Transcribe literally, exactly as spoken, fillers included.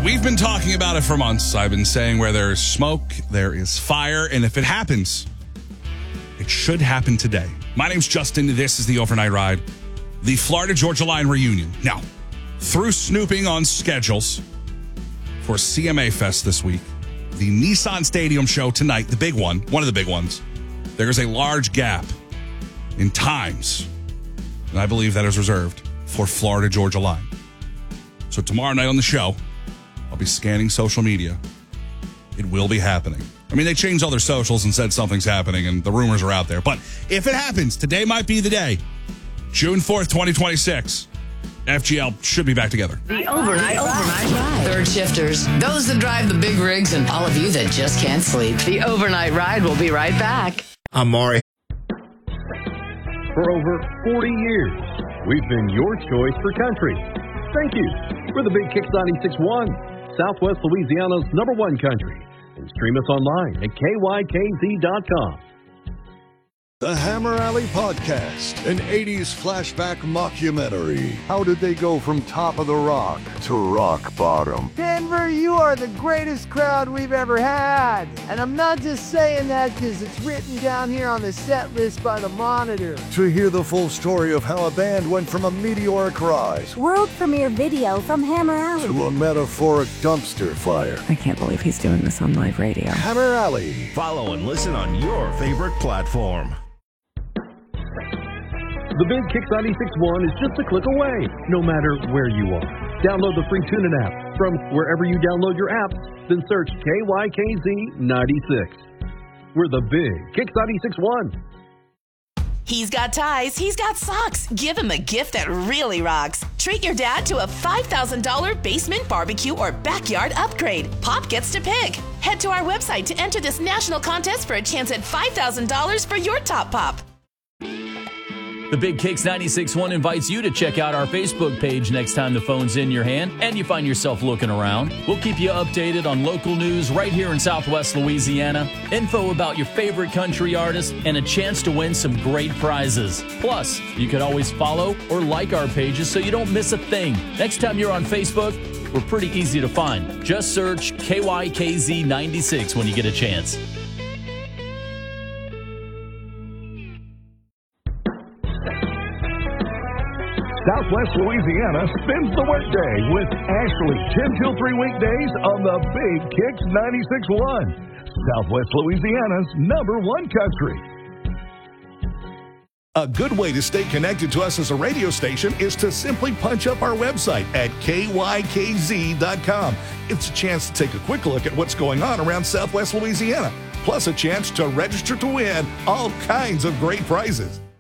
We've been talking about it for months. I've been saying where there is smoke, there is fire. And if it happens, it should happen today. My name's Justin. This is the Overnight Ride, the Florida-Georgia Line reunion. Now, through snooping on schedules for C M A Fest this week, the Nissan Stadium show tonight, the big one, one of the big ones, there's a large gap in times. And I believe that is reserved for Florida-Georgia Line. So tomorrow night on the show, I'll be scanning social media. It will be happening. I mean, they changed all their socials and said something's happening, and the rumors are out there. But if it happens, today might be the day. June fourth, twenty twenty-six. F G L should be back together. The Overnight Overnight Ride. Third shifters, those that drive the big rigs, and all of you that just can't sleep. The Overnight Ride will be right back. I'm Maury. For over forty years, we've been your choice for country. Thank you. We're the Big Kicks ninety-six point one, Southwest Louisiana's number one country. And stream us online at K Y K Z dot com. The Hammer Alley Podcast, an eighties flashback mockumentary. How did they go from top of the rock to rock bottom? Denver, you are the greatest crowd we've ever had. And I'm not just saying that because it's written down here on the set list by the Monitor. To hear the full story of how a band went from a meteoric rise, world premiere video from Hammer Alley, to a metaphoric dumpster fire. I can't believe he's doing this on live radio. Hammer Alley. Follow and listen on your favorite platform. The Big Kicks ninety-six point one is just a click away, no matter where you are. Download the free TuneIn app from wherever you download your apps, then search K Y K Z ninety-six. We're the Big Kicks ninety-six point one. He's got ties, he's got socks. Give him a gift that really rocks. Treat your dad to a five thousand dollars basement barbecue or backyard upgrade. Pop gets to pick. Head to our website to enter this national contest for a chance at five thousand dollars for your top pop. The Big Kicks ninety-six point one invites you to check out our Facebook page next time the phone's in your hand and you find yourself looking around. We'll keep you updated on local news right here in Southwest Louisiana, info about your favorite country artists, and a chance to win some great prizes. Plus, you can always follow or like our pages so you don't miss a thing. Next time you're on Facebook, we're pretty easy to find. Just search K Y K Z ninety-six when you get a chance. Southwest Louisiana spends the workday with Ashley, ten till three weekdays on the Big Kicks ninety-six point one, Southwest Louisiana's number one country. A good way to stay connected to us as a radio station is to simply punch up our website at K Y K Z dot com. It's a chance to take a quick look at what's going on around Southwest Louisiana, plus a chance to register to win all kinds of great prizes.